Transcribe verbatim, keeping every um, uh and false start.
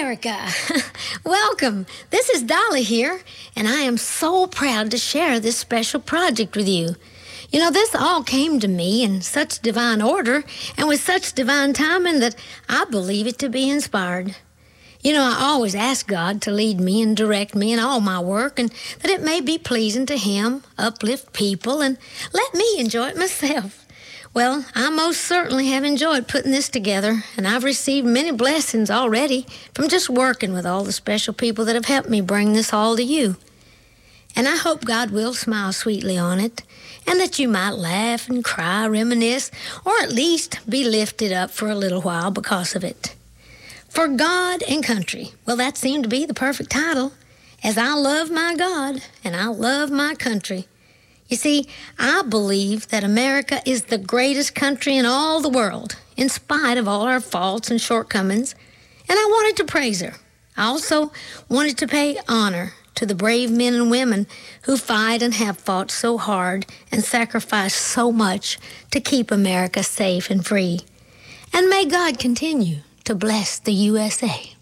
America! Welcome! This is Dolly here, and I am so proud to share this special project with you. You know, this all came to me in such divine order and with such divine timing that I believe it to be inspired. You know, I always ask God to lead me and direct me in all my work, and that it may be pleasing to Him, uplift people, and let me enjoy it myself. Well, I most certainly have enjoyed putting this together, and I've received many blessings already from just working with all the special people that have helped me bring this all to you. And I hope God will smile sweetly on it, and that you might laugh and cry, reminisce, or at least be lifted up for a little while because of it. For God and Country, well, that seemed to be the perfect title, as I love my God and I love my country. You see, I believe that America is the greatest country in all the world, in spite of all our faults and shortcomings, and I wanted to praise her. I also wanted to pay honor to the brave men and women who fight and have fought so hard and sacrificed so much to keep America safe and free. And may God continue to bless the U S A.